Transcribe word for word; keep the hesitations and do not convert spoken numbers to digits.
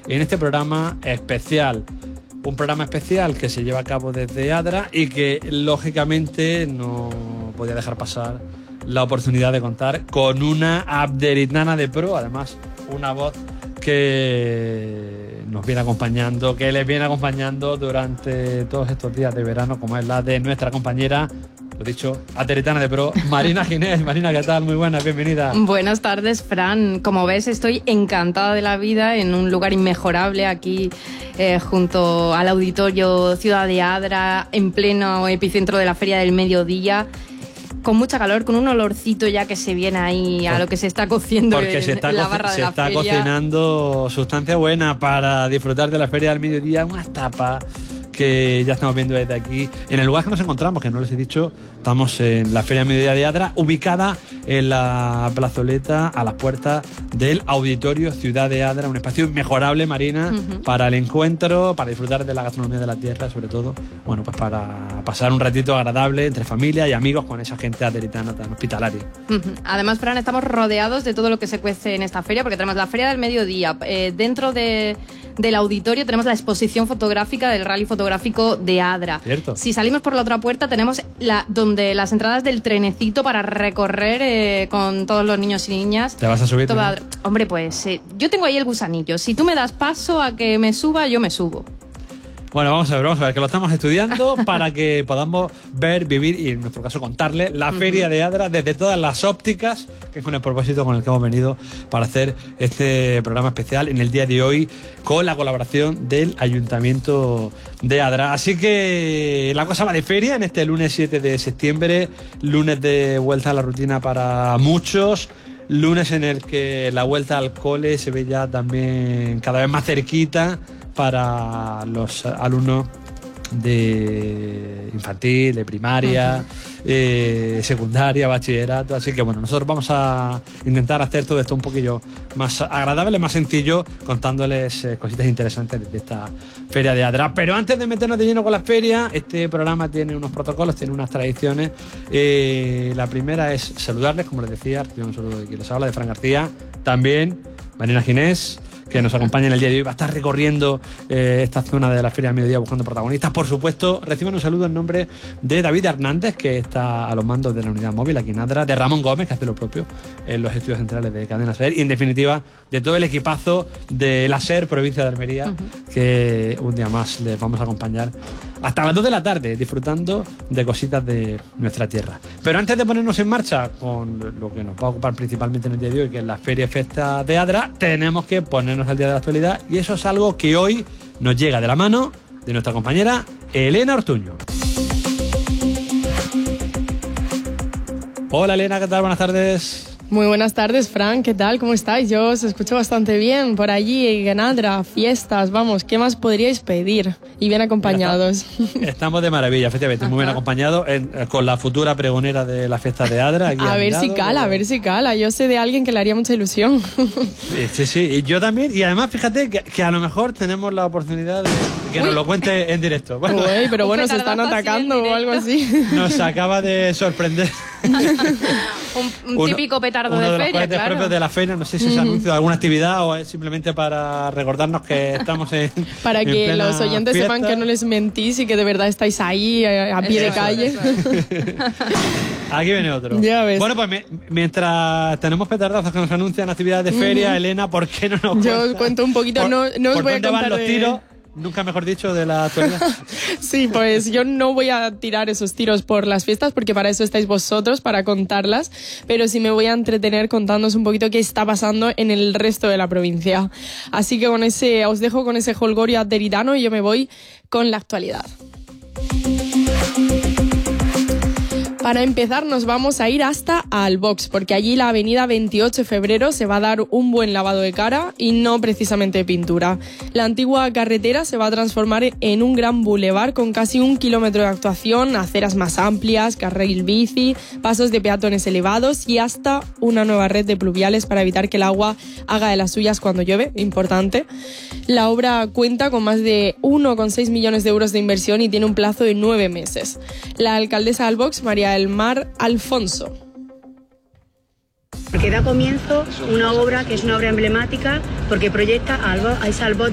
en este programa especial. Un programa especial que se lleva a cabo desde Adra y que lógicamente no podía dejar pasar la oportunidad de contar con una abderitana de pro, además una voz que nos viene acompañando, que les viene acompañando durante todos estos días de verano, como es la de nuestra compañera, lo dicho, abderitana de pro, Marina Ginés. Marina, ¿qué tal? Muy buenas, bienvenida. Buenas tardes, Fran. Como ves, estoy encantada de la vida en un lugar inmejorable aquí eh, junto al auditorio Ciudad de Adra, en pleno epicentro de la Feria del Mediodía. Con mucha calor, con un olorcito ya que se viene ahí a lo que se está cociendo Porque en se está la barra se de la está feria. Cocinando sustancia buena para disfrutar de la Feria del Mediodía, unas tapas que ya estamos viendo desde aquí. En el lugar que nos encontramos, que no les he dicho, estamos en la Feria del Mediodía de Adra, ubicada en la plazoleta a las puertas del Auditorio Ciudad de Adra, un espacio inmejorable, Marina, uh-huh. para el encuentro, para disfrutar de la gastronomía de la tierra, sobre todo, bueno, pues para pasar un ratito agradable entre familia y amigos con esa gente adderitana tan hospitalaria. Uh-huh. Además, Fran, estamos rodeados de todo lo que se cuece en esta feria, porque tenemos la Feria del Mediodía, eh, dentro de... del auditorio tenemos la exposición fotográfica del Rally Fotográfico de Adra. Cierto. Si salimos por la otra puerta tenemos la, donde las entradas del trenecito para recorrer eh, con todos los niños y niñas. ¿Te vas a subir? Toda... Hombre, pues eh, yo tengo ahí el gusanillo. Si tú me das paso a que me suba, yo me subo. Bueno, vamos a ver, vamos a ver, que lo estamos estudiando para que podamos ver, vivir y en nuestro caso contarle la uh-huh. Feria de Adra desde todas las ópticas, que es con el propósito con el que hemos venido para hacer este programa especial en el día de hoy con la colaboración del Ayuntamiento de Adra. Así que la cosa va de feria en este lunes siete de septiembre, lunes de vuelta a la rutina para muchos. Lunes en el que la vuelta al cole se ve ya también cada vez más cerquita para los alumnos de infantil, de primaria, uh-huh. eh, secundaria, bachillerato. Así que bueno, nosotros vamos a intentar hacer todo esto un poquillo más agradable, más sencillo, contándoles eh, cositas interesantes de esta Feria de Adra. Pero antes de meternos de lleno con la feria, este programa tiene unos protocolos, tiene unas tradiciones. Eh, la primera es saludarles, como les decía, un saludo de quien les habla, de Fran García, también Marina Ginés, que nos acompaña en el día de hoy, va a estar recorriendo eh, esta zona de la Feria del Mediodía buscando protagonistas. Por supuesto, reciban un saludo en nombre de David Hernández, que está a los mandos de la unidad móvil aquí en Adra, de Ramón Gómez, que hace lo propio en los estudios centrales de Cadena SER, y en definitiva de todo el equipazo de la SER, provincia de Almería, uh-huh. que un día más les vamos a acompañar hasta las dos de la tarde, disfrutando de cositas de nuestra tierra. Pero antes de ponernos en marcha con lo que nos va a ocupar principalmente en el día de hoy, que es la Feria Festa de Adra, tenemos que ponernos al día de la actualidad, y eso es algo que hoy nos llega de la mano de nuestra compañera Elena Ortuño. Hola Elena, ¿qué tal? Buenas tardes. Muy buenas tardes, Fran, ¿qué tal? ¿Cómo estáis? Yo os escucho bastante bien por allí, en Adra, fiestas, vamos, ¿qué más podríais pedir? Y bien acompañados. Estamos de maravilla, efectivamente, muy bien acompañados en, con la futura pregonera de la fiesta de Adra. Aquí a ver lado, si cala, o... a ver si cala. Yo sé de alguien que le haría mucha ilusión. Sí, sí, sí, y yo también. Y además, fíjate que, que a lo mejor tenemos la oportunidad de que Uy. nos lo cuente en directo. Bueno, Uy, pero bueno, se están atacando o algo así. Nos acaba de sorprender. un, un típico petardo uno de, de los feria, claro. propios de la feria. No sé si es anuncio de alguna actividad o es simplemente para recordarnos que estamos en para en que los oyentes fiesta. sepan que no les mentís y que de verdad estáis ahí a, a pie eso, de calle. Eso, eso. Aquí viene otro. Ya ves. Bueno, pues me, mientras tenemos petardazos que nos anuncian actividades de feria, uh-huh. Elena, ¿por qué no nos Yo os cuento un poquito, por, no, no os ¿por voy a dónde contar van los de... tiros? Nunca mejor dicho, de la actualidad. Sí, pues yo no voy a tirar esos tiros por las fiestas porque para eso estáis vosotros, para contarlas, pero sí me voy a entretener contándoos un poquito qué está pasando en el resto de la provincia. Así que con ese, os dejo con ese jolgorio adderitano y yo me voy con la actualidad. Para empezar nos vamos a ir hasta Albox, porque allí la avenida veintiocho de febrero se va a dar un buen lavado de cara y no precisamente de pintura. La antigua carretera se va a transformar en un gran bulevar con casi un kilómetro de actuación, aceras más amplias, carril bici, pasos de peatones elevados y hasta una nueva red de pluviales para evitar que el agua haga de las suyas cuando llueve, importante. La obra cuenta con más de uno coma seis millones de euros de inversión y tiene un plazo de nueve meses. La alcaldesa de Albox, María del Mar Alfonso. Que da comienzo una obra que es una obra emblemática porque proyecta a esa Albox